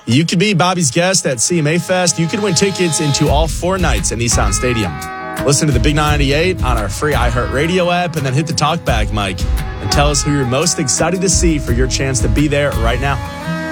You could be Bobby's guest at CMA Fest. You could win tickets into all 4 nights at Nissan Stadium. Listen to the Big 98 on our free iHeartRadio app, and then hit the talkback mic and tell us who you're most excited to see for your chance to be there right now.